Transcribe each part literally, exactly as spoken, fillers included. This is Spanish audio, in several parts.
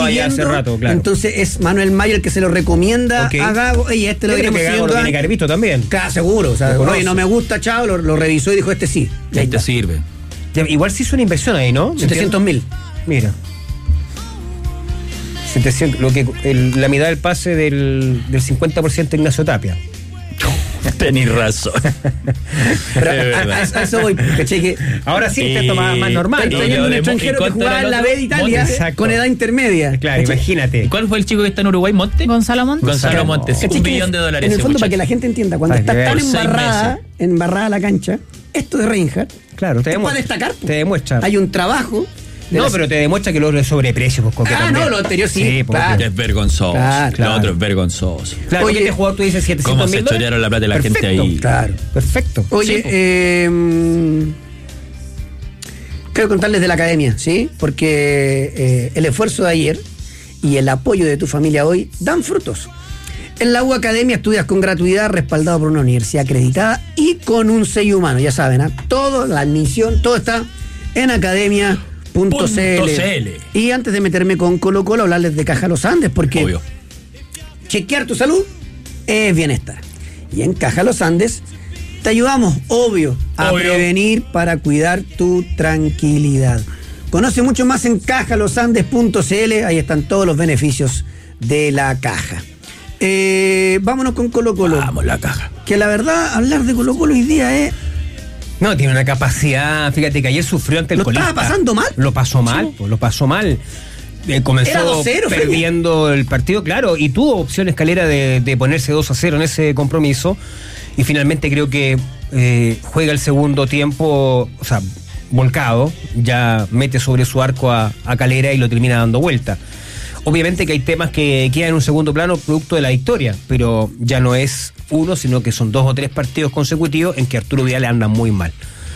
estaba ya hace rato, claro. Entonces es Manuel Mayo el que se lo recomienda okay. a Gago. Y este lo viene siguiendo. Lo tiene que haber visto también. Claro, seguro. O sea, oye, no me gusta, chao, lo, lo revisó y dijo, este sí. Este sirve. Ya, igual sí hizo una inversión ahí, ¿no? setecientos mil. Mira. setecientos, lo que, el, la mitad del pase del, del cincuenta por ciento de Ignacio Tapia. Tenís razón. Pero a, a, a eso voy, ¿cachai? Que ahora sí está tomada más normal. Está trayendo un extranjero que jugaba en la B de Italia con edad intermedia. Claro, ¿cachai? Imagínate. ¿Cuál fue el chico que está en Uruguay, Monte? Gonzalo Montes. Gonzalo Montes, un billón de dólares. En el fondo, muchacho. para que la gente entienda, cuando Ay, está tan embarrada, meses. embarrada la cancha, esto de Reinhardt, claro, te demuestra. destacar. Te demuestra. Hay un trabajo. No, las... pero te demuestra que lo otro es sobreprecio. Pues, ah, también. No, lo anterior sí. sí claro. Es vergonzoso. Claro, claro. Lo otro es vergonzoso. Claro, oye, este jugador tú dices setecientos ¿cómo mil se chorearon la plata de la perfecto, gente ahí? Claro. Perfecto. Oye, sí, eh, quiero contarles de la academia, ¿sí? Porque eh, el esfuerzo de ayer y el apoyo de tu familia hoy dan frutos. En la U Academia estudias con gratuidad, respaldado por una universidad acreditada y con un sello humano. Ya saben, ¿eh? Todo, la admisión, todo está en academia punto c l. Y antes de meterme con Colo Colo, hablarles de Caja Los Andes, porque obvio. Chequear tu salud es bienestar. Y en Caja Los Andes te ayudamos, obvio, a obvio. prevenir para cuidar tu tranquilidad. Conoce mucho más en caja los andes punto c l, ahí están todos los beneficios de la caja. Eh, vámonos con Colo Colo. Vamos, la caja. Que la verdad, hablar de Colo Colo hoy día es... No, tiene una capacidad, fíjate que ayer sufrió ante el colista. ¿Lo estaba pasando mal? Lo pasó mal, sí. pues, lo pasó mal. Eh, comenzó Era dos cero, perdiendo Feña. El partido, claro, y tuvo opción Escalera de, de ponerse dos a cero en ese compromiso, y finalmente creo que eh, juega el segundo tiempo, o sea, volcado, ya mete sobre su arco a, a Calera y lo termina dando vuelta. Obviamente que hay temas que quedan en un segundo plano producto de la victoria, pero ya no es uno, sino que son dos o tres partidos consecutivos en que Arturo Vidal anda muy mal.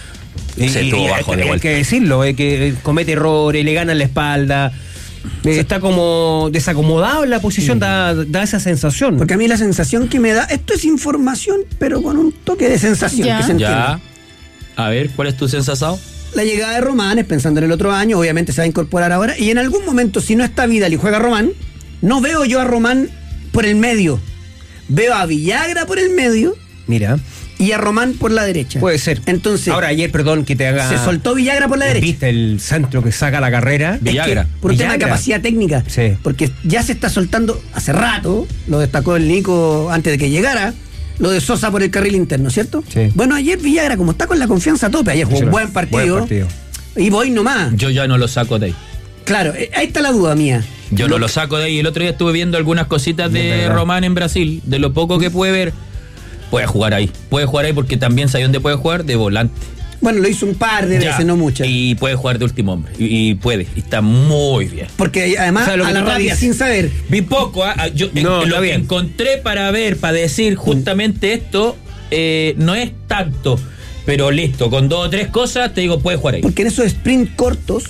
Se estuvo bajo de vuelta. Hay que decirlo, eh, que comete errores, le gana la espalda, eh, está como desacomodado en la posición, mm. da, da esa sensación. Porque a mí la sensación que me da, esto es información, pero con un toque de sensación. Ya. Que se ya. A ver, ¿cuál es tu sensación? La llegada de Román, es pensando en el otro año, obviamente se va a incorporar ahora, y en algún momento, si no está Vidal y juega Román, no veo yo a Román por el medio. Veo a Villagra por el medio. Mira. Y a Román por la derecha. Puede ser. Entonces. Ahora, ayer, perdón, que te haga. Se soltó Villagra por la derecha. ¿Viste el centro que saca la carrera? Villagra. Es que, por un Villagra. tema de capacidad técnica. Sí. Porque ya se está soltando hace rato, lo destacó el Nico antes de que llegara, lo de Sosa por el carril interno, ¿cierto? Sí. Bueno, ayer Villagra, como está con la confianza a tope, ayer jugó un buen partido. Buen partido. Y voy nomás. Yo ya no lo saco de ahí. Claro, ahí está la duda mía. Yo lo no lo saco de ahí. El otro día estuve viendo algunas cositas de, de Román en Brasil. De lo poco que puede ver, puede jugar ahí. Puede jugar ahí porque también sabe dónde puede jugar, de volante. Bueno, lo hizo un par de ya, veces, no muchas. Y puede jugar de último hombre. Y, y puede. Y está muy bien. Porque además, o sea, a la rabia, sin saber. Vi poco. ¿eh? Yo, no, lo que bien. encontré para ver, para decir justamente esto, eh, no es tanto. Pero listo, con dos o tres cosas, te digo, puede jugar ahí. Porque en esos sprint cortos,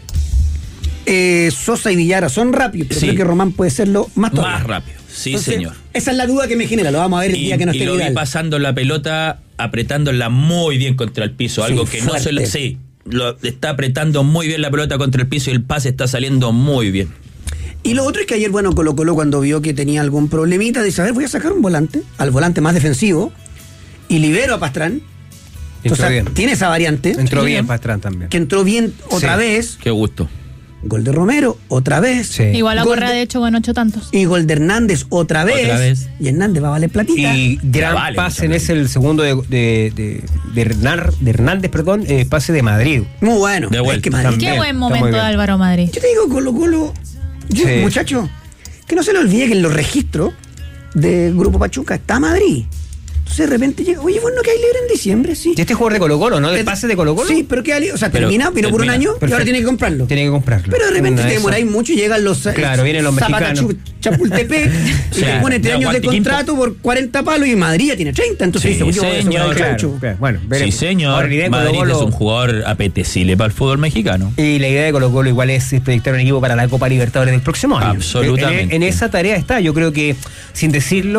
eh, Sosa y Villara son rápidos, pero sí. creo que Román puede serlo más todavía. Más rápido, sí, entonces, señor. Esa es la duda que me genera, lo vamos a ver el y, día que no esté Y lo Vidal. vi pasando la pelota, apretándola muy bien contra el piso, algo sí, que fuerte. no se lo... Sí, lo, está apretando muy bien la pelota contra el piso y el pase está saliendo muy bien. Y lo otro es que ayer, bueno, Colo Colo cuando vio que tenía algún problemita, dice, a ver, voy a sacar un volante, al volante más defensivo, y libero a Pastrán. Entonces, bien. Tiene esa variante. Entró bien, bien Pastrán también. Que entró bien otra sí. vez. Qué gusto. Gol de Romero, otra vez. Sí. Igual a Correa, de, de hecho, con ocho tantos. Y gol de Hernández, otra vez. Otra vez. Y Hernández va a valer platita. Y gran vale, pase en ese, el segundo de, de, de, de, Hernar, de Hernández, perdón, eh, pase de Madrid. Muy bueno. De vuelta. Es que Madrid, Qué también, buen momento de Álvaro Madrid. Yo te digo, Colo Colo, yo, sí. muchacho, que no se le olvide que en los registros del Grupo Pachuca está Madrid. Entonces de repente llega, oye, bueno, que hay libre en diciembre, sí. Y este jugador de Colo Colo, ¿no? ¿De pase de Colo Colo? Sí, pero queda libre, o sea, pero termina, vino por un año Perfecto. Y ahora tiene que comprarlo. Tiene que comprarlo. Pero de repente Una te demoráis mucho y llegan los Claro, vienen los mexicanos. Chapultepec, y te pones tres años de contrato por cuarenta palos y Madrid ya tiene treinta, entonces sí, dice, yo señor, claro, bueno, veremos. Sí, señor. Madrid Colo-Colo es un jugador apetecible para el fútbol mexicano. Y la idea de Colo Colo igual es proyectar un equipo para la Copa Libertadores del próximo año. Absolutamente. En, en, en esa tarea está, yo creo que, sin decirlo,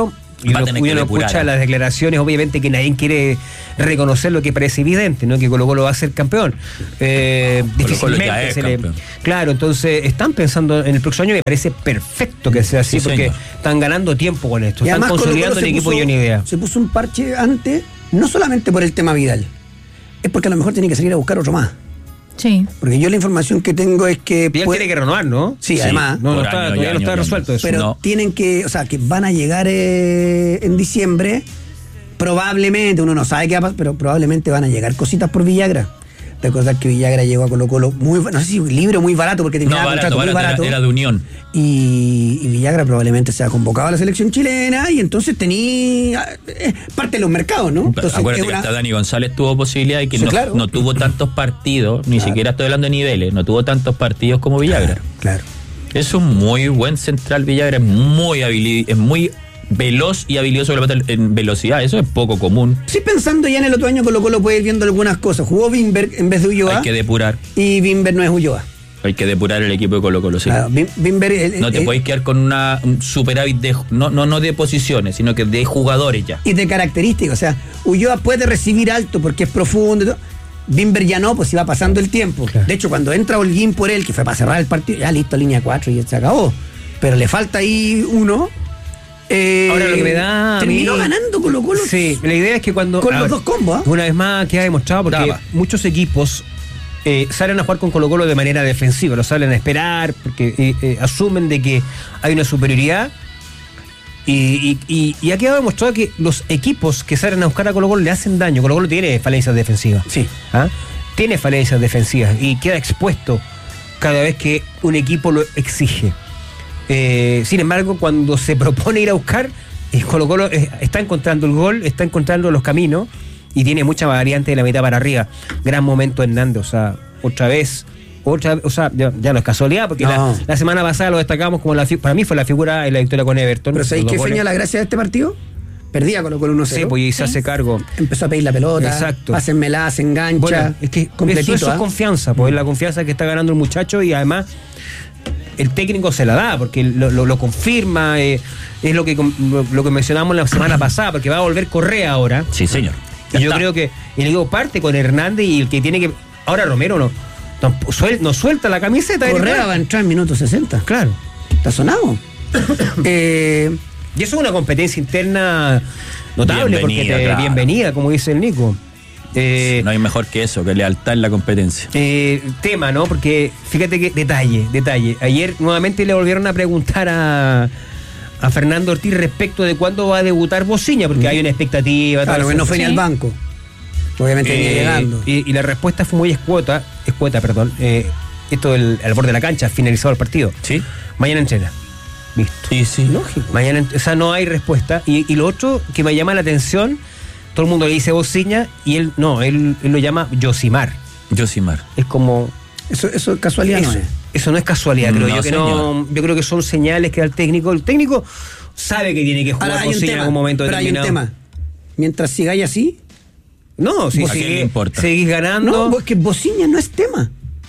y uno, uno escucha las declaraciones, obviamente que nadie quiere reconocer lo que parece evidente, ¿no? Que Colo Colo va a ser campeón. Eh, difícilmente Colo -Colo se le, claro, entonces están pensando en el próximo año, me parece perfecto que sea así, sí, porque señor. Están ganando tiempo con esto, y están consolidando el equipo y una idea. Se puso un parche antes, no solamente por el tema Vidal, es porque a lo mejor tiene que salir a buscar otro más. Sí. Porque yo la información que tengo es que... Bien puede... tiene que renovar, ¿no? Sí, sí, además. No, no está, año, todavía año, no está año, resuelto año. Eso. Pero no. tienen que, o sea, que van a llegar eh, en diciembre, probablemente, uno no sabe qué va a pasar, pero probablemente van a llegar cositas por Villagra. Recordar que Villagra llegó a Colo Colo muy, no sé si libre o muy barato, porque tenía no, un barato, contrato barato, muy barato. Era, era de Unión. Y, y Villagra probablemente se ha convocado a la selección chilena y entonces tenía eh, parte de los mercados, ¿no? Entonces, acuérdate una... que hasta Dani González tuvo posibilidad y que sí, no, claro. no tuvo tantos partidos, ni claro. siquiera estoy hablando de niveles, no tuvo tantos partidos como Villagra. Claro, claro. Es un muy buen central Villagra, es muy habil, es muy veloz y habilidoso en velocidad, eso es poco común. Sí, pensando ya en el otro año Colo Colo puede ir viendo algunas cosas. Jugó Wimber en vez de Ulloa. Hay que depurar. Y Wimber no es Ulloa. Hay que depurar el equipo de Colo Colo, sí. Claro, Wimber, el, no te el, podéis quedar con una, un superávit de, no, no, no de posiciones, sino que de jugadores ya. Y de características, o sea, Ulloa puede recibir alto porque es profundo y todo. Wimber ya no, pues si va pasando el tiempo. Claro. De hecho, cuando entra Holguín por él, que fue para cerrar el partido, ya listo, línea cuatro y se acabó. Pero le falta ahí uno. Eh, Ahora lo que me da terminó a mí, ganando Colo Colo. Sí, la idea es que cuando con los ver, dos combos, ¿eh? Una vez más queda demostrado porque Daba. muchos equipos eh, salen a jugar con Colo Colo de manera defensiva, lo salen a esperar porque eh, eh, asumen de que hay una superioridad y, y, y, y ha quedado demostrado que los equipos que salen a buscar a Colo Colo le hacen daño. Colo Colo tiene falencias defensivas, sí, ¿ah? Tiene falencias defensivas y queda expuesto cada vez que un equipo lo exige. Eh, sin embargo, cuando se propone ir a buscar, el Colo Colo eh, está encontrando el gol, está encontrando los caminos y tiene mucha variante de la mitad para arriba. Gran momento Hernández, o sea, otra vez, otra o sea, ya, ya no es casualidad, porque no. la, la semana pasada lo destacamos como la para mí fue la figura en la victoria con Everton. Pero ¿sabéis qué feña la gracia de este partido? Perdía Colo Colo uno cero. Sí, pues y se ¿Sí? hace cargo. Empezó a pedir la pelota, exacto, pásenmela, se engancha. Bueno, es que completito, eso, eso ¿eh? es confianza, pues es la confianza que está ganando el muchacho y además el técnico se la da porque lo, lo, lo confirma, eh, es lo que lo, lo que mencionamos la semana pasada, porque va a volver Correa ahora. Sí, señor. Y yo está. creo que el equipo parte con Hernández y el que tiene que... Ahora Romero no, no, suel, no suelta la camiseta. Correa va a entrar en minutos sesenta. Claro. Está sonado. eh, y eso es una competencia interna notable, bienvenida, porque te, claro. bienvenida, como dice el Nico. Eh, no hay mejor que eso, que lealtad en la competencia. Eh, tema, ¿no? Porque fíjate que detalle, detalle. Ayer nuevamente le volvieron a preguntar a, a Fernando Ortiz respecto de cuándo va a debutar Bociña, porque mm. hay una expectativa. Claro, que no fue ni al banco. Obviamente venía eh, llegando. Y, y la respuesta fue muy escueta, escueta, perdón. Eh, esto del, al borde de la cancha, finalizado el partido. Sí. Mañana entrena. Listo. Sí, sí. Lógico. Mañana, o sea, no hay respuesta. Y, y lo otro que me llama la atención, todo el mundo le dice Bociña y él no, él, él lo llama Yosimar. Yosimar. Es como... Eso, eso es casualidad, eso, ¿no es? Eso no es casualidad, creo no, yo que señor. no. Yo creo que son señales que da el técnico. El técnico sabe que tiene que jugar Bociña en algún momento pero determinado. Hay un tema. Mientras sigáis así... No, si sigue, seguís ganando... No, porque Bociña no es tema.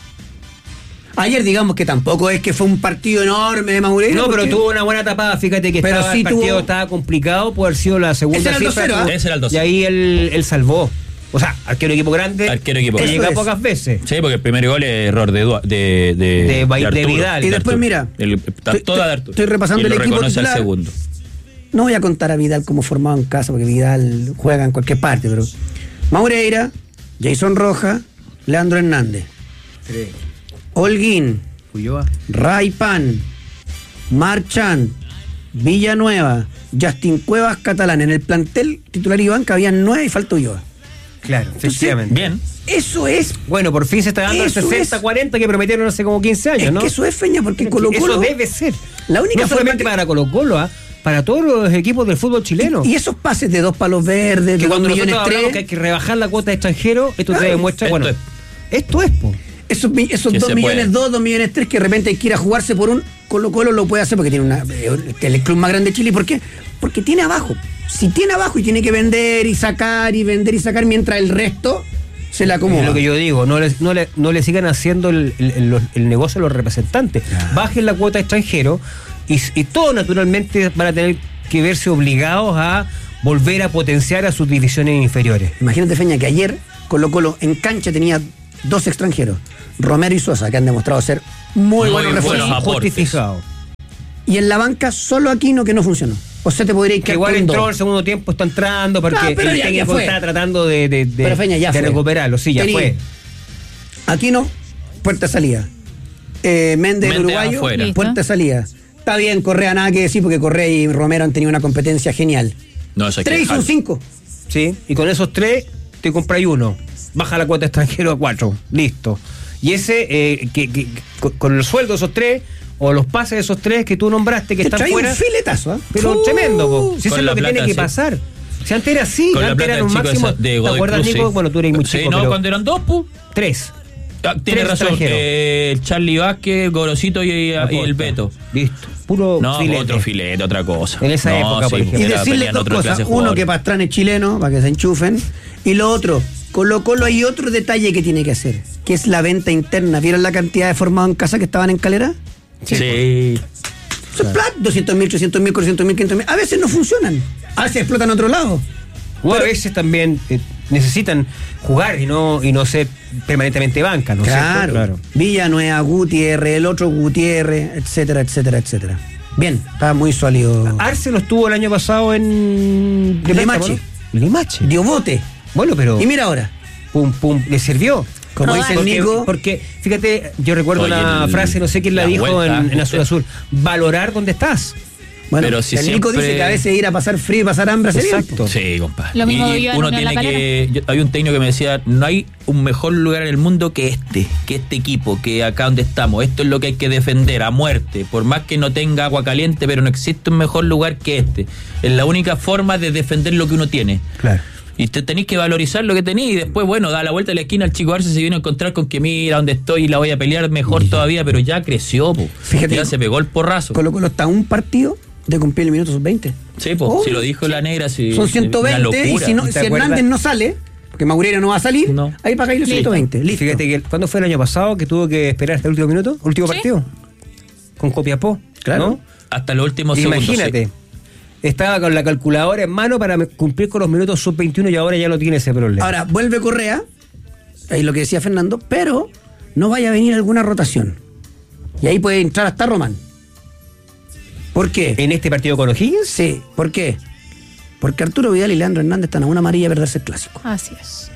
Ayer digamos que tampoco es que fue un partido enorme de Madureira. No, porque... pero tuvo una buena tapada, fíjate que pero estaba, sí el partido tuvo... estaba complicado, puede haber sido la segunda cifra. Ese era el dos cero, ¿eh? Ese era el dos Y cero. ahí él, él salvó. O sea, arquero equipo grande, arquero equipo que grande. llega pocas veces. Sí, porque el primer gol es error de de, de, de, de, de, de Vidal. Y después, mira, el, está estoy, toda de Arturo. Estoy repasando y el lo equipo reconoce titular. al segundo. No voy a contar a Vidal como formado en casa, porque Vidal juega en cualquier parte, pero Madureira, Jason Rojas, Leandro Hernández, sí. Holguín, Ulloa, Raipan, Marchand, Villanueva, Justin Cuevas, Catalán. En el plantel titular y banca habían nueve y falta Ulloa. Claro, efectivamente. Bien. Eso es. Bueno, por fin se está dando el sesenta cuarenta que prometieron hace como quince años, es ¿no? Que eso es, Feña, porque Colo Colo. Eso debe ser. La única no solamente que... para Colo Colo, ¿ah? Para todos los equipos del fútbol chileno. Y, y esos pases de dos palos verdes, que de cuando dos nosotros millones hablamos tres. que hay que rebajar la cuota de extranjero, esto claro, te demuestra, esto bueno, es. esto es, po. Esos, esos dos millones dos, dos millones tres que de repente hay que ir a jugarse por un Colo Colo lo puede hacer porque tiene una el club más grande de Chile. ¿Por qué? Porque tiene abajo. Si tiene abajo y tiene que vender y sacar y vender y sacar mientras el resto se la acomoda. Es lo que yo digo, no le, no le, no le sigan haciendo el, el, el, el negocio a los representantes. Ah. Bajen la cuota de extranjero y, y todos naturalmente van a tener que verse obligados a volver a potenciar a sus divisiones inferiores. Imagínate, Feña, que ayer Colo Colo en cancha tenía dos extranjeros, Romero y Sosa, que han demostrado ser muy, muy buenos refuerzos. Justificados. Y en la banca solo Aquino, que no funcionó. O sea, te podría ir que igual entró el segundo tiempo, está entrando porque ah, el ya, técnico ya está tratando de, de, de, pero Feña, ya de fue. recuperarlo. Sí, ya Tení. fue. Aquino, puerta salida. Eh, Méndez, el uruguayo, afuera. Puerta salida. Está bien, Correa, nada que decir, porque Correa y Romero han tenido una competencia genial. No, eso tres y son cinco. Sí, y con esos tres te compráis uno. Baja la cuota extranjero a cuatro. Listo. Y ese, eh, que, que, con, con el sueldo de esos tres, o los pases de esos tres que tú nombraste que te están trae fuera. Un filetazo, ¿eh? Pero uh, tremendo, po. Si eso es lo que plata, tiene que sí. pasar. Si antes era así, con antes eran un máximo. De ¿te acuerdas, Cruz, Nico? Sí. Bueno, tú eres muy sí, chico. No, pero cuando eran dos, pu. Tres. Ah, tienes razón. Eh, Charlie Vázquez, Gorosito y, y el Beto. Listo. Puro no, filete. otro filete, otra cosa. En esa no, época, sí, por ejemplo. Y decirle dos cosas. Uno, que Pastrán es chileno, para que se enchufen. Y lo otro, Colo Colo hay otro detalle que tiene que hacer, que es la venta interna. ¿Vieron la cantidad de formados en casa que estaban en Calera? Sí. sí. Son claro. doscientos mil, trescientos mil, cuatrocientos mil, quinientos mil. A veces no funcionan. A veces explotan a otro lado. O a veces también eh, necesitan jugar y no y no ser permanentemente banca, ¿no? Claro, claro. Villanueva, Gutiérrez, el otro Gutiérrez, etcétera, etcétera, etcétera. Bien, estaba muy sólido. Arce lo estuvo el año pasado en Limache. Limache. Dio bote. Bueno, pero. Y mira ahora. Pum, pum, le sirvió. Como no, dice el porque, Nico. Porque, fíjate, yo recuerdo Oye, una el, frase, no sé quién la, la dijo vuelta, en, en Azul Azul. Valorar dónde estás. Bueno, pero si el Nico siempre... dice que a veces ir a pasar frío y pasar hambre hace Exacto. Sí, compadre. Lo mismo y, y uno tiene la que. Yo, hay un técnico que me decía: no hay un mejor lugar en el mundo que este, que este equipo, que acá donde estamos. Esto es lo que hay que defender a muerte. Por más que no tenga agua caliente, pero no existe un mejor lugar que este. Es la única forma de defender lo que uno tiene. Claro. Y te tenéis que valorizar lo que tenéis y después, bueno, da la vuelta a la esquina, el chico Arce se viene a encontrar con que mira dónde estoy y la voy a pelear mejor sí. todavía, pero ya creció, po. Fíjate, ya se pegó el porrazo. Colo Colo está un partido de cumplir el minuto sub veinte. Sí, pues, oh, si lo dijo sí. la negra, si, son ciento veinte y si, no, si Hernández no sale, porque Maurero no va a salir, no. ahí pagáis los ciento veinte. Listo. Fíjate que ¿cuándo fue el año pasado que tuvo que esperar hasta el último minuto? ¿Último ¿Sí? partido? Con Copiapó, claro. ¿no? Hasta los últimos segundos. Imagínate. Sí. Estaba con la calculadora en mano para cumplir con los minutos sub veintiuno y ahora ya no tiene ese problema. Ahora, vuelve Correa, ahí lo que decía Fernando, pero no vaya a venir alguna rotación. Y ahí puede entrar hasta Román. ¿Por qué? ¿En este partido con O'Higgins? Sí, ¿por qué? Porque Arturo Vidal y Leandro Hernández están a una amarilla a perderse el clásico. Así es.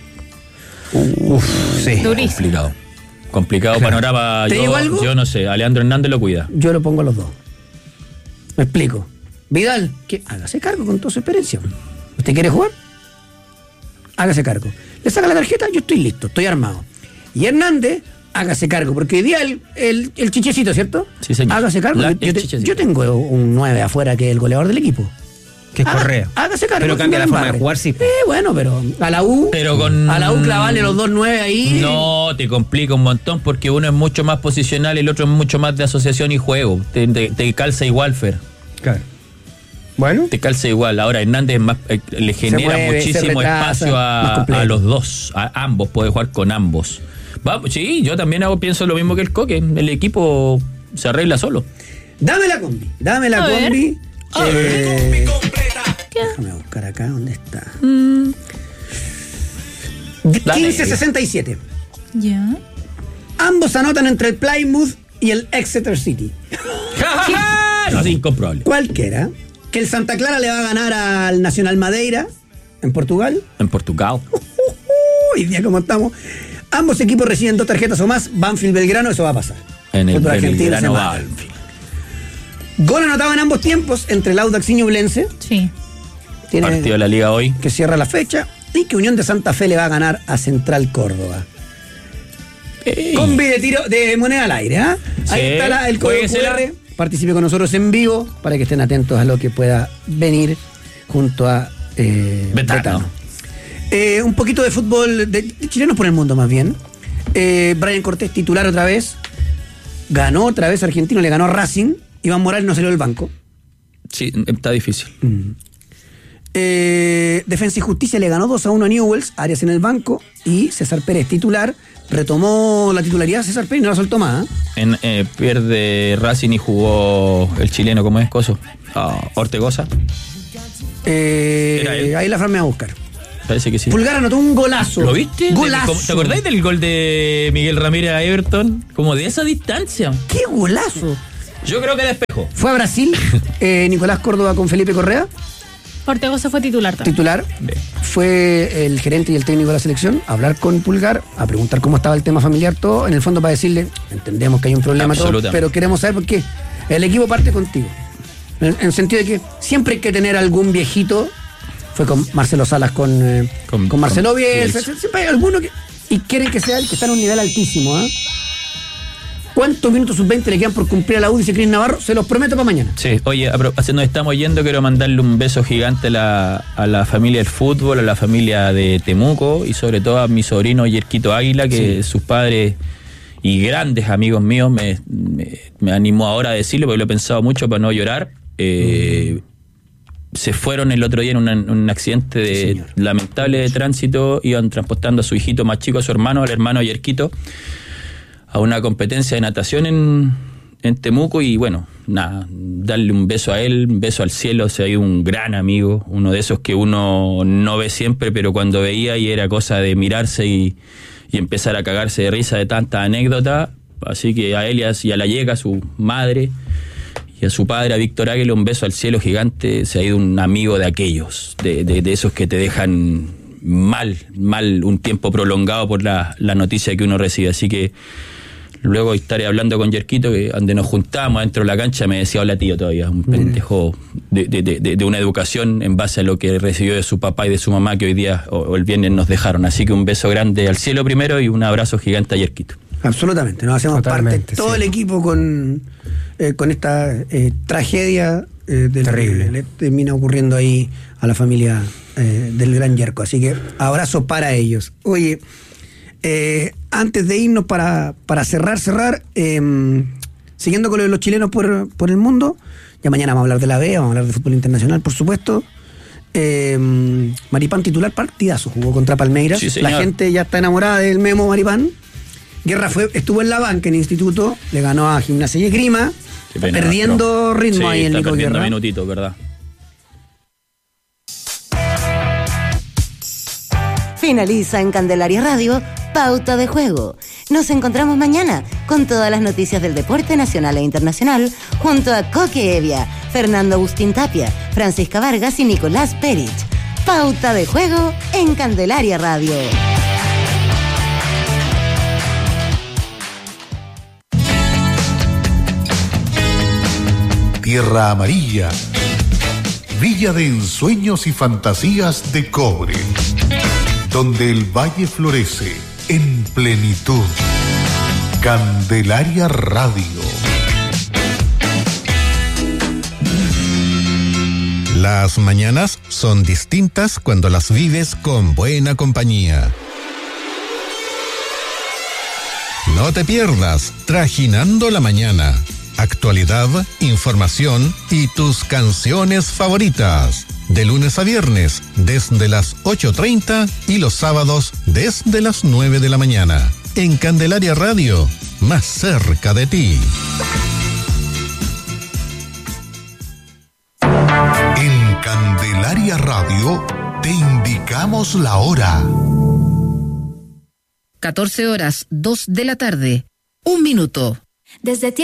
Uf, sí. Durísimo. Complicado. Complicado claro. panorama. ¿Te yo, digo algo? Yo no sé, a Leandro Hernández lo cuida. Yo lo pongo a los dos. Me explico. Vidal, que hágase cargo con toda su experiencia. ¿Usted quiere jugar? Hágase cargo. Le saca la tarjeta, yo estoy listo, estoy armado. Y Hernández, hágase cargo, porque hoy día el, el, el chichecito, ¿cierto? Sí, señor. Hágase cargo. La, yo, te, yo tengo un nueve afuera que es el goleador del equipo. Que es Correa. Hágase cargo. Pero cambia la forma de jugar, sí. Eh, bueno, pero a la U, pero con... a la U clavarle los dos nueve ahí. No, te complica un montón porque uno es mucho más posicional y el otro es mucho más de asociación y juego. Te, te, te calza igual, Fer. Claro. Bueno. Te calza igual. Ahora Hernández más, eh, le genera mueve, muchísimo retrasa, espacio a, a los dos, a ambos, puede jugar con ambos. Va, sí, yo también hago, pienso lo mismo que el Coque. El equipo se arregla solo. Dame la combi, dame la a combi. Eh, déjame buscar acá, ¿dónde está? Mm. quince sesenta y siete. Ya. Ambos anotan entre el Plymouth y el Exeter City. No, es incomprobable. Cualquiera. Que el Santa Clara le va a ganar al Nacional Madeira en Portugal. En Portugal. Uh, uh, uh, hoy día como estamos. Ambos equipos reciben dos tarjetas o más. Banfield Belgrano, eso va a pasar. En el Belgrano Banfield. Gol anotado en ambos tiempos entre el Audax y Ñublense. Sí. Tiene partido de la Liga hoy. Que cierra la fecha. Y que Unión de Santa Fe le va a ganar a Central Córdoba. Ey. Combi de tiro de moneda al aire, ¿ah? ¿eh? Sí, ahí está la, el código cu erre. Participe con nosotros en vivo para que estén atentos a lo que pueda venir junto a eh, Betano. Betano. Eh, un poquito de fútbol de, de chilenos por el mundo más bien. Eh, Brian Cortés titular otra vez. Ganó otra vez Argentino, le ganó a Racing. Iván Morales no salió del banco. Sí, está difícil. Mm. Eh, Defensa y Justicia le ganó dos a uno a Newell's, Arias en el banco y César Pérez titular. Retomó la titularidad César Pérez y no la soltó más. ¿eh? En, eh, pierde Racing y jugó el chileno, ¿cómo es? Coso. Oh, Ortegoza. Eh, ahí la Fran me va a buscar. Parece que sí. Pulgar anotó un golazo. ¿Lo viste? Golazo. ¿Te acordáis del gol de Miguel Ramírez a Everton? Como de esa distancia. ¡Qué golazo! Yo creo que despejó. Fue a Brasil, eh, Nicolás Córdoba con Felipe Correa. Ortegoza fue titular también. Titular. Bien. Fue el gerente y el técnico de la selección a hablar con Pulgar, a preguntar cómo estaba el tema familiar, todo. En el fondo para decirle, entendemos que hay un problema, todo, pero queremos saber por qué. El equipo parte contigo. En, en el sentido de que siempre hay que tener algún viejito. Fue con Marcelo Salas, con, eh, con, con Marcelo con Bielsa. Siempre hay alguno que... Y quieren que sea el que está en un nivel altísimo, ¿eh? ¿Cuántos minutos sub veinte le quedan por cumplir a la U? Dice Cris Navarro, se los prometo para mañana. Sí, oye, así nos estamos yendo, quiero mandarle un beso gigante a la, a la familia del fútbol, a la familia de Temuco y sobre todo a mi sobrino Yerquito Águila, que sí. Sus padres y grandes amigos míos me, me, me animó ahora a decirlo porque lo he pensado mucho para no llorar. Eh, mm. Se fueron el otro día en, una, en un accidente de, sí, lamentable de tránsito, iban transportando a su hijito más chico, a su hermano, al hermano Yerquito, a una competencia de natación en, en Temuco y bueno, nada, darle un beso a él, un beso al cielo. O sea, hay un gran amigo, uno de esos que uno no ve siempre, pero cuando veía y era cosa de mirarse y, y empezar a cagarse de risa de tanta anécdota. Así que a él y a, y a la Yeca, a su madre, y a su padre, a Víctor Águila, un beso al cielo gigante. Se ha ido un amigo de aquellos, de, de, de esos que te dejan mal, mal un tiempo prolongado por la, la noticia que uno recibe. Así que luego estaré hablando con Yerquito, que donde nos juntamos dentro de la cancha, me decía hola tío todavía, un pendejo de, de, de, de una educación en base a lo que recibió de su papá y de su mamá, que hoy día o, o el viernes nos dejaron. Así que un beso grande al cielo primero y un abrazo gigante a Yerquito. Absolutamente, nos hacemos Totalmente, parte todo sí. el equipo con, eh, con esta eh, tragedia eh, del, terrible. Le termina ocurriendo ahí a la familia eh, del gran Yerko. Así que abrazo para ellos. Oye, Eh, antes de irnos para, para cerrar, cerrar, eh, siguiendo con lo de los chilenos por, por el mundo, ya mañana vamos a hablar de la B, vamos a hablar de fútbol internacional, por supuesto. Eh, Maripán titular, partidazo, jugó contra Palmeiras. Sí, la gente ya está enamorada del Memo Maripán. Guerra fue, estuvo en la banca en el instituto, le ganó a Gimnasia y Esgrima, pena, perdiendo pero, ritmo sí, ahí en Nico Guerra. Minutitos, ¿verdad? Finaliza en Candelaria Radio, Pauta de Juego. Nos encontramos mañana con todas las noticias del deporte nacional e internacional junto a Coque Evia, Fernando Agustín Tapia, Francisca Vargas y Nicolás Perich. Pauta de Juego en Candelaria Radio. Tierra Amarilla, Villa de ensueños y fantasías de cobre, donde el valle florece en plenitud. Candelaria Radio. Las mañanas son distintas cuando las vives con buena compañía. No te pierdas Trajinando la Mañana. Actualidad, información y tus canciones favoritas. De lunes a viernes, desde las ocho treinta y los sábados desde las nueve de la mañana. En Candelaria Radio, más cerca de ti. En Candelaria Radio te indicamos la hora. catorce horas, dos de la tarde, un minuto. Desde